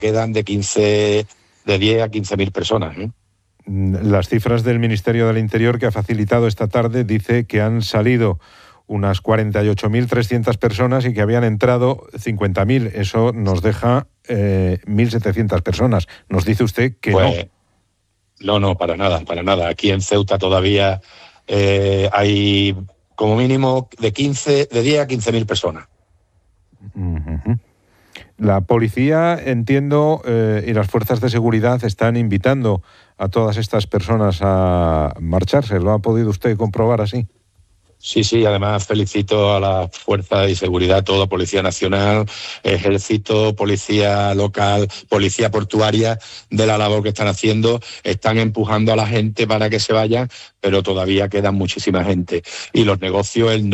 quedan de 10 a 15.000 personas, ¿eh? Las cifras del Ministerio del Interior que ha facilitado esta tarde dice que han salido unas 48.300 personas y que habían entrado 50.000. Eso nos deja 1.700 personas. Nos dice usted que pues, no, para nada. Aquí en Ceuta todavía hay como mínimo de 10 a 15.000 personas. Uh-huh. La policía, entiendo, y las fuerzas de seguridad están invitando a todas estas personas a marcharse. ¿Lo ha podido usted comprobar así? Sí, además felicito a la Fuerza de Seguridad, toda Policía Nacional, Ejército, Policía Local, Policía Portuaria, de la labor que están haciendo. Están empujando a la gente para que se vayan, pero todavía queda muchísima gente. Y los negocios, el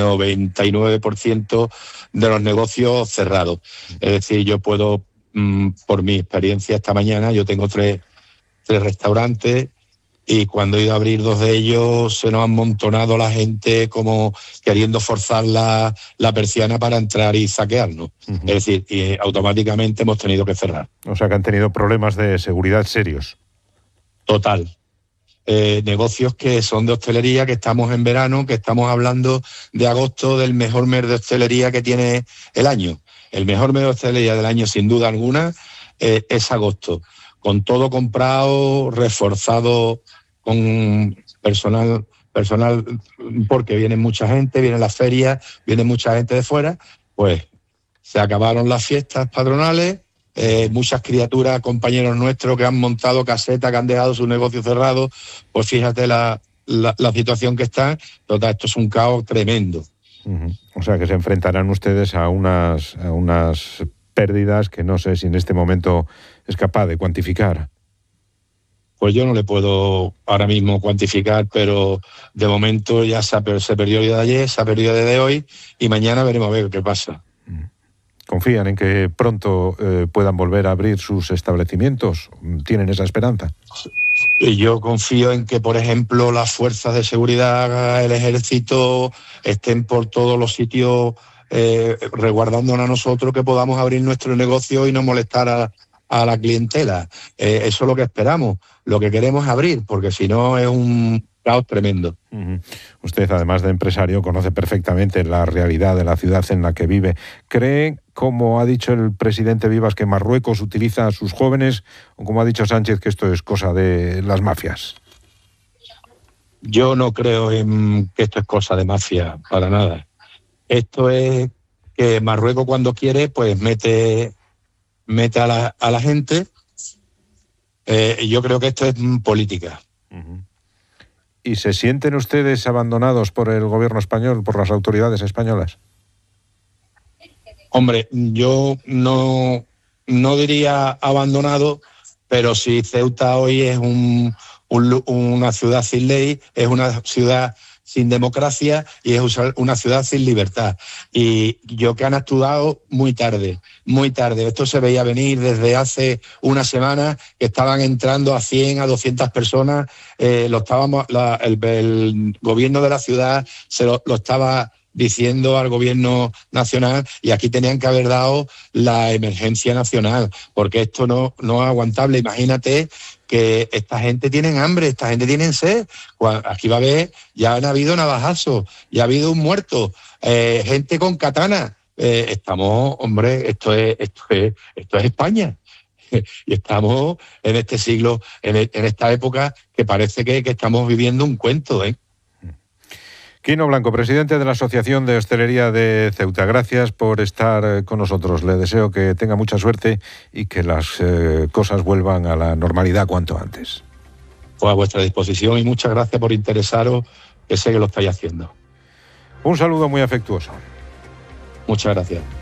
99% de los negocios cerrados. Es decir, yo puedo, por mi experiencia esta mañana, yo tengo tres restaurantes, y cuando he ido a abrir 2 de ellos se nos ha amontonado la gente como queriendo forzar la persiana para entrar y saquearnos. Uh-huh. Es decir, y automáticamente hemos tenido que cerrar. O sea que han tenido problemas de seguridad serios. Total. Negocios que son de hostelería, que estamos en verano, que estamos hablando de agosto, del mejor mes de hostelería que tiene el año. El mejor mes de hostelería del año, sin duda alguna, es agosto. Con todo comprado, reforzado, con personal, porque viene mucha gente, viene las ferias, viene mucha gente de fuera, pues se acabaron las fiestas patronales, muchas criaturas, compañeros nuestros que han montado casetas, que han dejado su negocio cerrado, pues fíjate la situación que está. Total, esto es un caos tremendo. Uh-huh. O sea que se enfrentarán ustedes a unas pérdidas que no sé si en este momento es capaz de cuantificar. Pues yo no le puedo ahora mismo cuantificar, pero de momento ya se perdió el día de ayer, se ha perdido el día de hoy, y mañana veremos a ver qué pasa. ¿Confían en que pronto puedan volver a abrir sus establecimientos? ¿Tienen esa esperanza? Y yo confío en que, por ejemplo, las fuerzas de seguridad, el ejército, estén por todos los sitios resguardándonos a nosotros, que podamos abrir nuestro negocio y no molestar a la clientela. Eso es lo que esperamos. Lo que queremos es abrir, porque si no es un caos tremendo. Uh-huh. Usted, además de empresario, conoce perfectamente la realidad de la ciudad en la que vive. ¿Cree, como ha dicho el presidente Vivas, que Marruecos utiliza a sus jóvenes, o como ha dicho Sánchez, que esto es cosa de las mafias? Yo no creo en que esto es cosa de mafia, para nada. Esto es que Marruecos, cuando quiere, pues mete a la gente. Yo creo que esto es política. Uh-huh. ¿Y se sienten ustedes abandonados por el gobierno español, por las autoridades españolas? Hombre, yo no diría abandonado, pero sí, Ceuta hoy es una ciudad sin ley, es una ciudad sin democracia y es una ciudad sin libertad. Y yo que han actuado muy tarde. Esto se veía venir desde hace una semana, que estaban entrando a 100, a 200 personas. El gobierno de la ciudad lo estaba diciendo al gobierno nacional, y aquí tenían que haber dado la emergencia nacional, porque esto no es aguantable. Imagínate que esta gente tiene hambre, esta gente tiene sed. Aquí va a haber, ya han habido navajazos, ya ha habido un muerto, gente con katana. Hombre, esto es España. Y estamos en este siglo, en esta época que parece que estamos viviendo un cuento, ¿eh? Quino Blanco, presidente de la Asociación de Hostelería de Ceuta, gracias por estar con nosotros. Le deseo que tenga mucha suerte y que las cosas vuelvan a la normalidad cuanto antes. Pues a vuestra disposición, y muchas gracias por interesaros, que sé que lo estáis haciendo. Un saludo muy afectuoso. Muchas gracias.